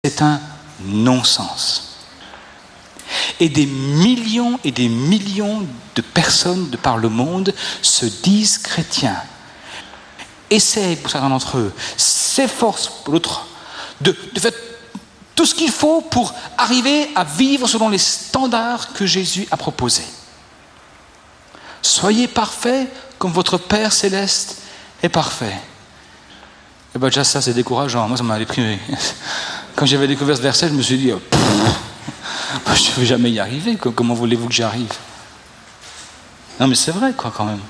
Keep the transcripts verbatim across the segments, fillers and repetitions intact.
C'est un non-sens. Et des millions et des millions de personnes de par le monde se disent chrétiens, essayent pour certains d'entre eux, s'efforcent pour l'autre, de, de faire tout ce qu'il faut pour arriver à vivre selon les standards que Jésus a proposés. Soyez parfaits comme votre Père céleste est parfait. Et bien déjà ça c'est décourageant, moi ça m'a déprimé. Quand j'avais découvert ce verset, je me suis dit, oh, je ne vais jamais y arriver, comment voulez-vous que j'y arrive? Non mais c'est vrai quoi quand même.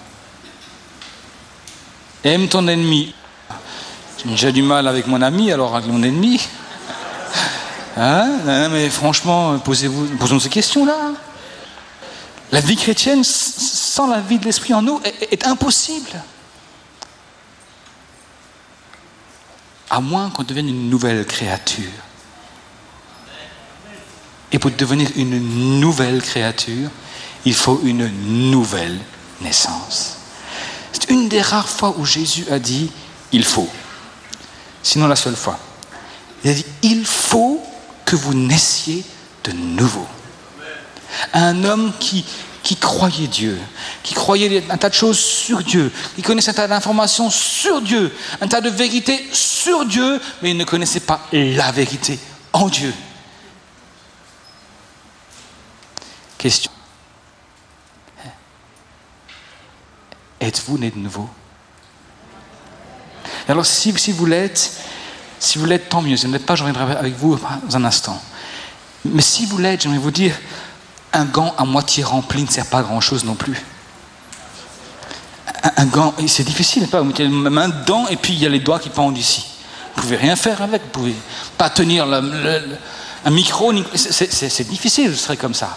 Aime ton ennemi. J'ai du mal avec mon ami, alors avec mon ennemi. Hein? Non, mais franchement, posez-vous, posons ces questions-là. La vie chrétienne, sans la vie de l'Esprit en nous, est, est impossible. À moins qu'on devienne une nouvelle créature. Et pour devenir une nouvelle créature, il faut une nouvelle naissance. C'est une des rares fois où Jésus a dit « il faut ». Sinon la seule fois. Il a dit « il faut que vous naissiez de nouveau ». Un homme qui, qui croyait Dieu, qui croyait un tas de choses sur Dieu, qui connaissait un tas d'informations sur Dieu, un tas de vérités sur Dieu, mais il ne connaissait pas la vérité en Dieu. Question. Êtes-vous né de nouveau? Et alors si, si vous l'êtes, si vous l'êtes, tant mieux. Si vous ne l'êtes pas, je reviendrai avec vous dans un instant. Mais si vous l'êtes, j'aimerais vous dire, un gant à moitié rempli ne sert pas à grand-chose non plus. Un, un gant, c'est difficile, pas? Vous mettez la main dedans et puis il y a les doigts qui pendent ici. Vous ne pouvez rien faire avec, vous ne pouvez pas tenir le, le, le, un micro, c'est, c'est, c'est difficile, ce serait comme ça.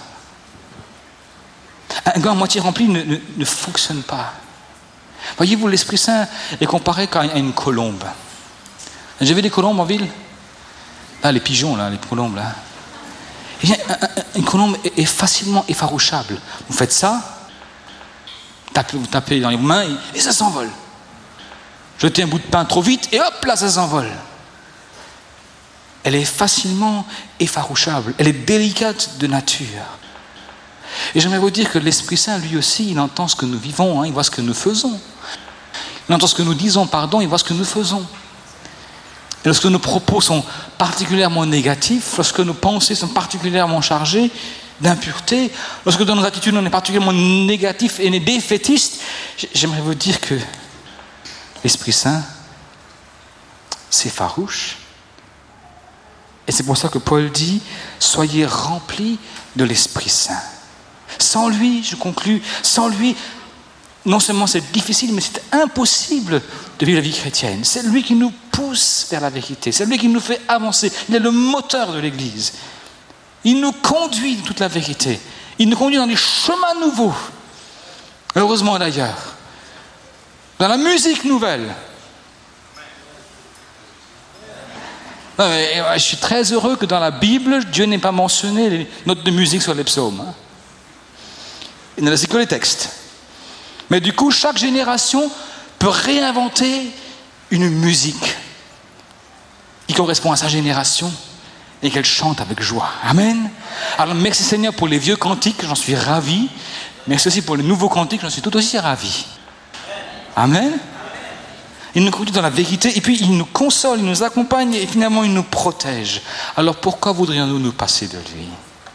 Un gant à moitié rempli ne, ne, ne fonctionne pas. Voyez-vous, l'Esprit Saint est comparé à une colombe. J'ai vu des colombes en ville. Là, les pigeons, là, les colombes, là. Et bien, une colombe est facilement effarouchable. Vous faites ça, tapez, vous tapez dans les mains et, et ça s'envole. Jetez un bout de pain trop vite et hop, là, ça s'envole. Elle est facilement effarouchable. Elle est délicate de nature. Et j'aimerais vous dire que l'Esprit Saint, lui aussi, il entend ce que nous vivons, hein, il voit ce que nous faisons. Il entend ce que nous disons, pardon, il voit ce que nous faisons. Et lorsque nos propos sont particulièrement négatifs, lorsque nos pensées sont particulièrement chargées d'impureté, lorsque dans nos attitudes on est particulièrement négatif et défaitiste, j'aimerais vous dire que l'Esprit Saint s'effarouche. Et c'est pour ça que Paul dit « Soyez remplis de l'Esprit Saint ». Sans lui, je conclus, sans lui, non seulement c'est difficile, mais c'est impossible de vivre la vie chrétienne. C'est lui qui nous pousse vers la vérité, c'est lui qui nous fait avancer. Il est le moteur de l'Église. Il nous conduit dans toute la vérité. Il nous conduit dans des chemins nouveaux. Heureusement d'ailleurs. Dans la musique nouvelle. Non, mais, je suis très heureux que dans la Bible, Dieu n'ait pas mentionné les notes de musique sur les psaumes. Hein. Il ne laisse que les textes. Mais du coup, chaque génération peut réinventer une musique qui correspond à sa génération et qu'elle chante avec joie. Amen. Alors merci Seigneur pour les vieux cantiques, j'en suis ravi. Merci aussi pour les nouveaux cantiques, j'en suis tout aussi ravi. Amen. Il nous conduit dans la vérité et puis il nous console, il nous accompagne et finalement il nous protège. Alors pourquoi voudrions-nous nous passer de lui?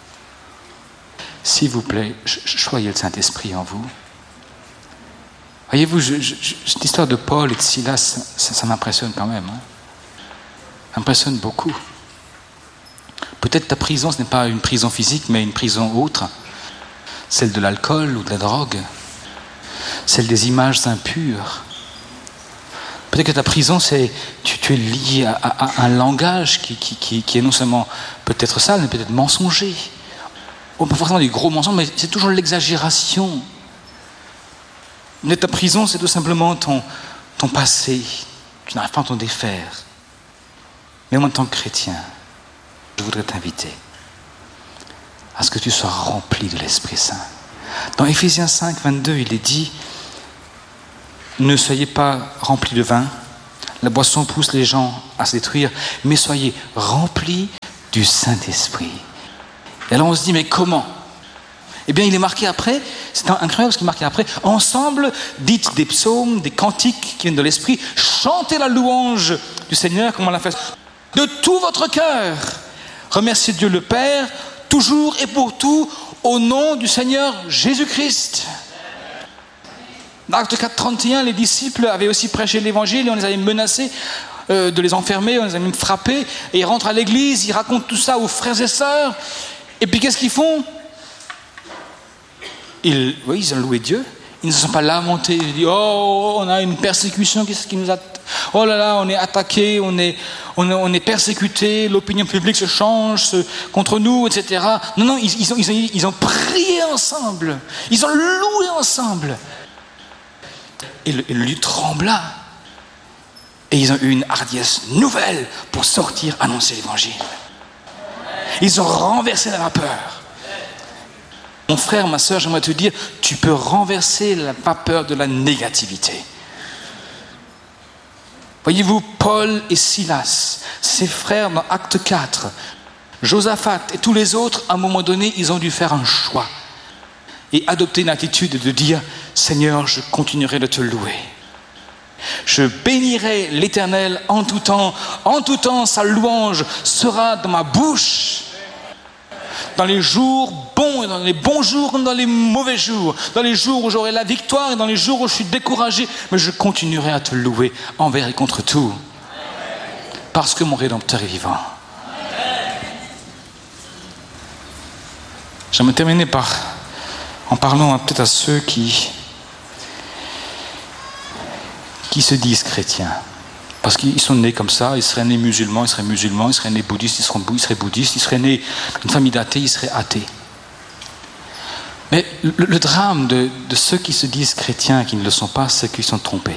S'il vous plaît, choyez le Saint-Esprit en vous. Voyez-vous, je, je, je, cette histoire de Paul et de Silas, ça, ça m'impressionne quand même. Hein. Ça m'impressionne beaucoup. Peut-être ta prison, ce n'est pas une prison physique, mais une prison autre. Celle de l'alcool ou de la drogue. Celle des images impures. Peut-être que ta prison, c'est tu, tu es lié à, à, à un langage qui, qui, qui, qui est non seulement peut-être sale, mais peut-être mensonger. Oh, pas forcément des gros mensonges, mais c'est toujours l'exagération. Mais ta prison, c'est tout simplement ton, ton passé. Tu n'arrives pas à t'en défaire. Mais moi, en tant que chrétien, je voudrais t'inviter à ce que tu sois rempli de l'Esprit Saint. Dans Éphésiens cinq, vingt-deux, il est dit « Ne soyez pas remplis de vin, La boisson pousse les gens à se détruire, mais soyez remplis du Saint-Esprit. Et alors on se dit, mais comment ? Eh bien, il est marqué après, c'est incroyable ce qu'il est marqué après, ensemble, dites des psaumes, des cantiques qui viennent de l'Esprit, chantez la louange du Seigneur, comme on l'a fait, de tout votre cœur. Remerciez Dieu le Père, toujours et pour tout, au nom du Seigneur Jésus-Christ. Dans Acte quatre, trente et un, les disciples avaient aussi prêché l'évangile et on les avait menacés euh, de les enfermer, on les avait même frappés. Et ils rentrent à l'église, ils racontent tout ça aux frères et sœurs. Et puis qu'est-ce qu'ils font ? Ils, oui, ils ont loué Dieu. Ils ne se sont pas lamentés. Ils ont dit, oh, on a une persécution, qu'est-ce qui nous a... Oh là là, on est attaqué, on est, on est, on est persécuté, l'opinion publique se change se, contre nous, et cetera. Non, non, ils, ils, ont, ils, ont, ils ont prié ensemble. Ils ont loué ensemble. Et le, et le lieu trembla. Et ils ont eu une hardiesse nouvelle pour sortir, annoncer l'évangile. Ils ont renversé la vapeur. Mon frère, ma soeur, j'aimerais te dire, tu peux renverser la vapeur de la négativité. Voyez-vous, Paul et Silas, ses frères dans Acte quatre, Josaphat et tous les autres, à un moment donné, ils ont dû faire un choix et adopter une attitude de dire, Seigneur, je continuerai de te louer. Je bénirai l'Éternel en tout temps. En tout temps, sa louange sera dans ma bouche. Dans les jours bons et dans les bons jours comme dans les mauvais jours. Dans les jours où j'aurai la victoire et dans les jours où je suis découragé. Mais je continuerai à te louer envers et contre tout. Parce que mon Rédempteur est vivant. J'aimerais terminer par, en parlant peut-être à ceux qui, qui se disent chrétiens. Parce qu'ils sont nés comme ça, ils seraient nés musulmans, ils seraient musulmans, ils seraient nés bouddhistes, ils seraient, ils seraient bouddhistes, ils seraient nés d'une famille d'athées, ils seraient athées. Mais le, le drame de, de ceux qui se disent chrétiens et qui ne le sont pas, c'est qu'ils sont trompés.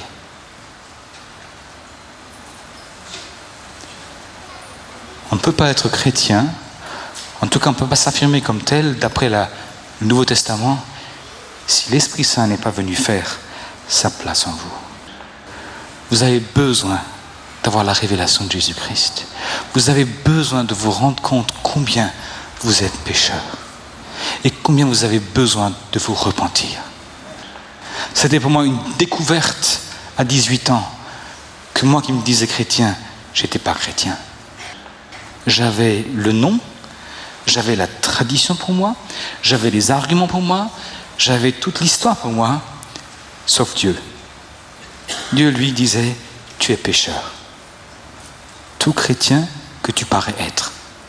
On ne peut pas être chrétien, en tout cas on ne peut pas s'affirmer comme tel, d'après la, le Nouveau Testament, si l'Esprit Saint n'est pas venu faire sa place en vous. Vous avez besoin d'avoir la révélation de Jésus-Christ. Vous avez besoin de vous rendre compte combien vous êtes pécheur et combien vous avez besoin de vous repentir. C'était pour moi une découverte à dix-huit ans que moi qui me disais chrétien, j'étais pas chrétien. J'avais le nom, j'avais la tradition pour moi, j'avais les arguments pour moi, j'avais toute l'histoire pour moi, sauf Dieu. Dieu lui disait, tu es pécheur. Tout chrétien que tu parais être.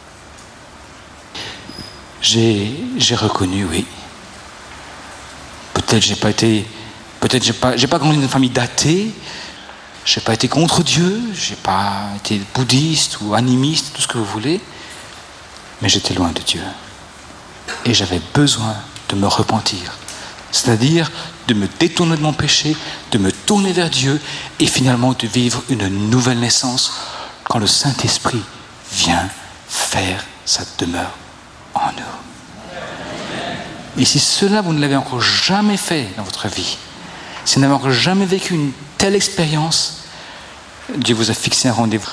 J'ai, j'ai reconnu, oui. Peut-être j'ai pas été, peut-être j'ai pas, j'ai pas grandi dans une famille d'athées. J'ai pas été contre Dieu. J'ai pas été bouddhiste ou animiste, tout ce que vous voulez. Mais j'étais loin de Dieu. Et j'avais besoin de me repentir. C'est-à-dire de me détourner de mon péché, de me tourner vers Dieu et finalement de vivre une nouvelle naissance quand le Saint-Esprit vient faire sa demeure en nous. Et si cela, vous ne l'avez encore jamais fait dans votre vie, si vous n'avez encore jamais vécu une telle expérience, Dieu vous a fixé un rendez-vous.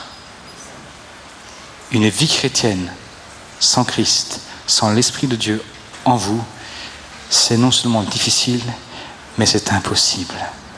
Une vie chrétienne sans Christ, sans l'Esprit de Dieu en vous, c'est non seulement difficile, mais c'est impossible.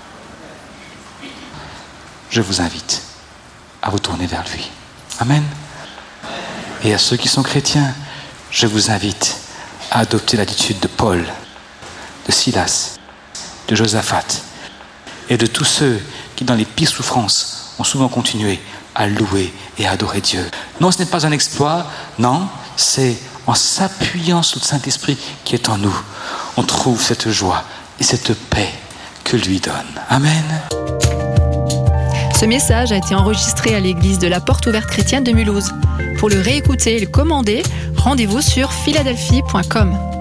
Je vous invite à vous tourner vers lui. Amen. Et à ceux qui sont chrétiens, je vous invite à adopter l'attitude de Paul, de Silas, de Josaphat et de tous ceux qui, dans les pires souffrances, ont souvent continué à louer et à adorer Dieu. Non, ce n'est pas un exploit, non, c'est en s'appuyant sur le Saint-Esprit qui est en nous, on trouve cette joie et cette paix que lui donne. Amen. Ce message a été enregistré à l'église de la Porte Ouverte Chrétienne de Mulhouse. Pour le réécouter et le commander, rendez-vous sur philadelphie point com.